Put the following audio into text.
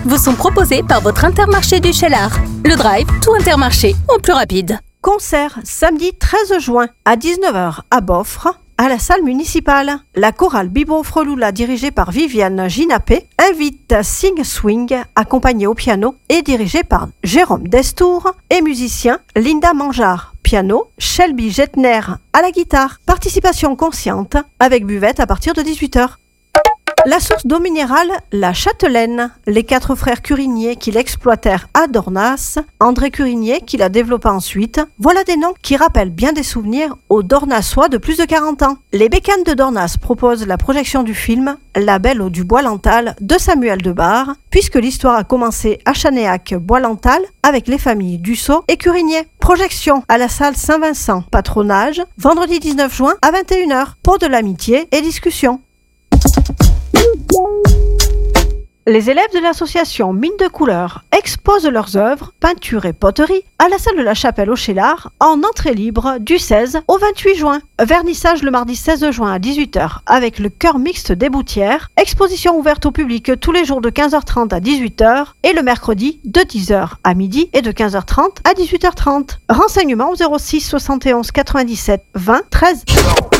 vous sont proposés par votre Intermarché du Cheylard. Le Drive, tout Intermarché, au plus rapide. Concert samedi 13 juin à 19h à Boffre, à la salle municipale. La chorale Bibo Freloula, dirigée par Viviane Ginapé, invite Sing Swing, accompagnée au piano et dirigée par Jérôme Destour, et musicien Linda Mangeard, piano, Shelby Jetner à la guitare. Participation consciente avec buvette à partir de 18h. La source d'eau minérale, la Châtelaine, les 4 frères Curinier qui l'exploitèrent à Dornas, André Curinier qui la développa ensuite, voilà des noms qui rappellent bien des souvenirs aux Dornasois de plus de 40 ans. Les Bécanes de Dornas proposent la projection du film La Belle au du Bois-Lantal de Samuel Debar, puisque l'histoire a commencé à Chanéac-Bois-Lantal avec les familles Dussault et Curinier. Projection à la salle Saint-Vincent, patronage, vendredi 19 juin à 21h, pour de l'amitié et discussion. Les élèves de l'association Mine de Couleurs exposent leurs œuvres, peintures et poteries à la salle de la Chapelle au Cheylard en entrée libre du 16 au 28 juin. Vernissage le mardi 16 juin à 18h avec le chœur mixte des Boutières. Exposition ouverte au public tous les jours de 15h30 à 18h et le mercredi de 10h à midi et de 15h30 à 18h30. Renseignements au 06 71 97 20 13.